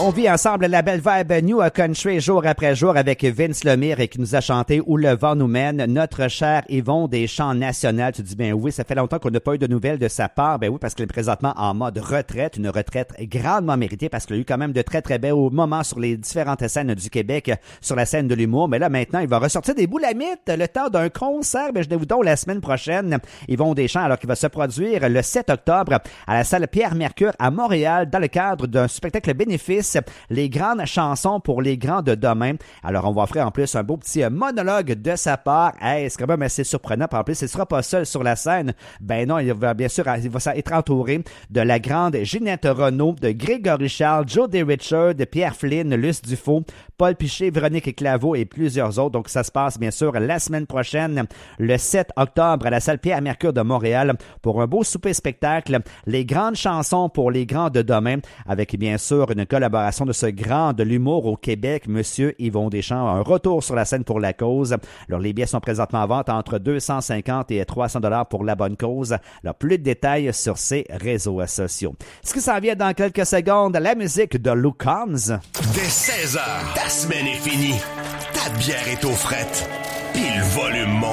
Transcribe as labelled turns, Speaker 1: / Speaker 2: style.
Speaker 1: On vit ensemble la belle vibe New Country jour après jour avec Vince Lemire qui nous a chanté Où le vent nous mène, notre cher Yvon Deschamps national. Tu dis, ben oui, ça fait longtemps qu'on n'a pas eu de nouvelles de sa part. Ben oui, parce qu'il est présentement en mode retraite, une retraite grandement méritée parce qu'il a eu quand même de très très beaux moments sur les différentes scènes du Québec, sur la scène de l'humour. Mais là, maintenant, il va ressortir des boulamites le temps d'un concert. Ben, je vous donne la semaine prochaine. Yvon Deschamps, alors qu'il va se produire le 7 octobre à la salle Pierre-Mercure à Montréal dans le cadre d'un spectacle bénéfice, les grandes chansons pour les grands de demain. Alors, on va offrir en plus un beau petit monologue de sa part. Hey, c'est quand même assez surprenant. En plus, il ne sera pas seul sur la scène. Ben non, il va bien sûr être entouré de la grande Ginette Renault, de Grégory Charles, Jody Richard, de Pierre Flynn, Luce Dufault, Paul Piché, Véronique Claveau et plusieurs autres. Donc, ça se passe bien sûr la semaine prochaine, le 7 octobre à la salle Pierre-Mercure de Montréal pour un beau souper-spectacle. Les grandes chansons pour les grands de demain avec bien sûr une collaboration de ce grand de l'humour au Québec, Monsieur Yvon Deschamps. Un retour sur la scène pour la cause. Alors, les billets sont présentement en vente entre 250 et 300 $ pour la bonne cause. Alors, plus de détails sur ses réseaux sociaux. Ce qui s'en vient dans quelques secondes, la musique de Luke Combs.
Speaker 2: Dès 16h, ta semaine est finie. Ta bière est aux frettes. Puis le volume monte.